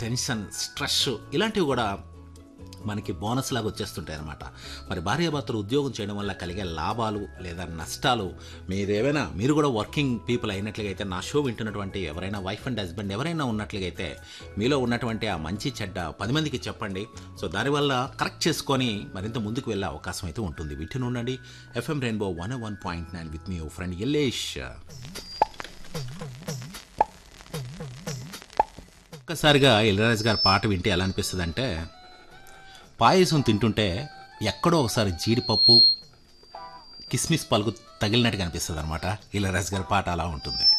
Tension, stress ఇలాంటివి కూడా మనకి బోనస్ లాగా వచ్చేస్తుంటాయి అనమాట. మరి భార్యాభర్తలు ఉద్యోగం చేయడం వల్ల కలిగే లాభాలు లేదా నష్టాలు మీరు కూడా వర్కింగ్ పీపుల్ అయినట్లయితే, నా షో వింటున్నటువంటి ఎవరైనా వైఫ్ అండ్ హస్బెండ్ ఎవరైనా ఉన్నట్లయితే మీలో ఉన్నటువంటి ఆ మంచి చెడ్డ 10 మందికి చెప్పండి. సో దానివల్ల కరెక్ట్ చేసుకొని మరింత ముందుకు వెళ్ళే అవకాశం అయితే ఉంటుంది. వింటూనే ఉండండి FM rainbow 101.9 with me friend Yallesh. ఒక్కసారిగా ఇళయరాజా గారి పాట వింటే ఎలా అనిపిస్తుంది అంటే, పాయసం తింటుంటే ఎక్కడో ఒకసారి జీడిపప్పు కిస్మిస్ పలుకు తగిలినట్టుగా అనిపిస్తుంది అనమాట. ఇళయరాజా గారి పాట అలా ఉంటుంది.